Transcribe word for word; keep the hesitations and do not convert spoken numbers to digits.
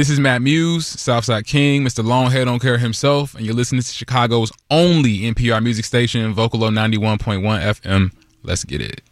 This is Matt Muse, Southside King, Mister Longhair Don't Care himself, and you're listening to Chicago's only N P R music station, Vocalo ninety-one point one F M. Let's get it.